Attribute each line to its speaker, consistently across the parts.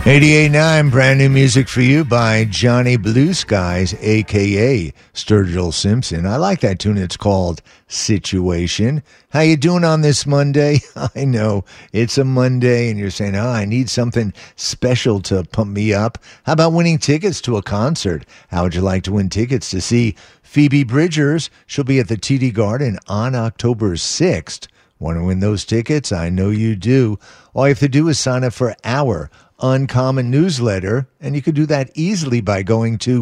Speaker 1: 88.9, brand new music for you by Johnny Blue Skies, a.k.a. Sturgill Simpson. I like that tune. It's called Situation. How you doing on this Monday? I know it's a Monday and you're saying, I need something special to pump me up. How about winning tickets to a concert? How would you like to win tickets to see Phoebe Bridgers? She'll be at the TD Garden on October 6th. Want to win those tickets? I know you do. All you have to do is sign up for our Uncommon newsletter, and you can do that easily by going to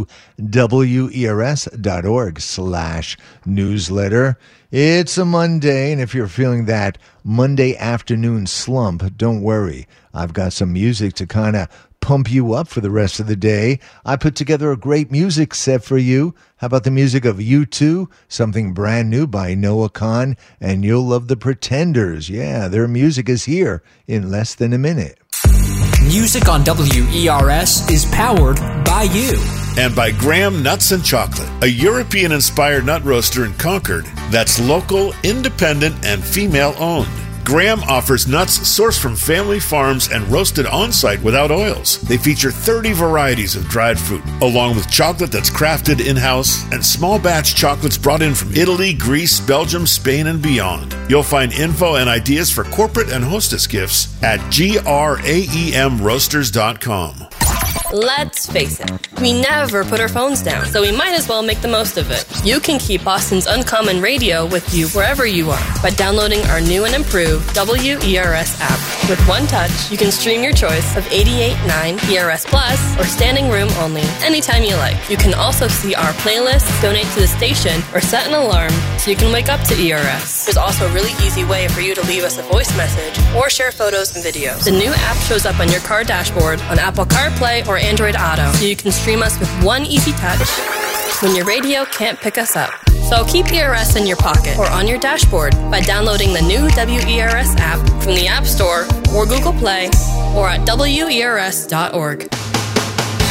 Speaker 1: wers.org/newsletter. It's a Monday, and if you're feeling that Monday afternoon slump, don't worry. I've got some music to kind of pump you up for the rest of the day. I put together a great music set for you. How about the music of U2, something brand new by Noah Kahan, and you'll love the Pretenders. Yeah, their music is here in less than a minute.
Speaker 2: Music on WERS is powered by you.
Speaker 3: And by Graham Nuts and Chocolate, a European-inspired nut roaster in Concord that's local, independent, and female-owned. Graham offers nuts sourced from family farms and roasted on-site without oils. They feature 30 varieties of dried fruit, along with chocolate that's crafted in-house and small batch chocolates brought in from Italy, Greece, Belgium, Spain, and beyond. You'll find info and ideas for corporate and hostess gifts at graemroasters.com.
Speaker 4: Let's face it, we never put our phones down, so we might as well make the most of it. You can keep Boston's Uncommon Radio with you wherever you are by downloading our new and improved WERS app. With one touch, you can stream your choice of 88.9 ERS Plus or standing room only anytime you like. You can also see our playlists, donate to the station, or set an alarm so you can wake up to ERS. There's also a really easy way for you to leave us a voice message or share photos and videos. The new app shows up on your car dashboard on Apple CarPlay or Android Auto, so you can stream us with one easy touch when your radio can't pick us up. So keep ERS in your pocket or on your dashboard by downloading the new WERS app from the App Store or Google Play or at WERS.org.